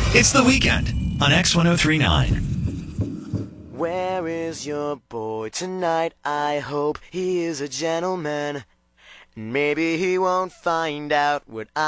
It's The Weekend on X1039. Where is your boy tonight? I hope he is a gentleman. Maybe he won't find out what